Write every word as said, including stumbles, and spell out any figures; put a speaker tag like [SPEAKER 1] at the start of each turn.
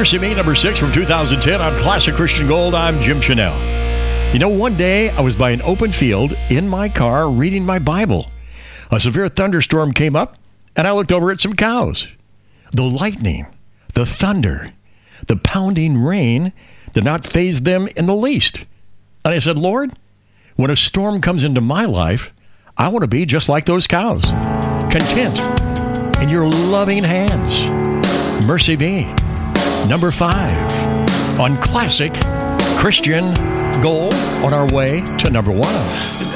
[SPEAKER 1] Mercy Me, number six from two thousand ten on Classic Christian Gold. I'm Jim Chanel. You know, one day I was by an open field in my car reading my Bible. A severe thunderstorm came up, and I looked over at some cows. The lightning, the thunder, the pounding rain did not faze them in the least. And I said, Lord, when a storm comes into my life, I want to be just like those cows, content in your loving hands. Mercy Me, number five on Classic Christian Gold, on our way to number one.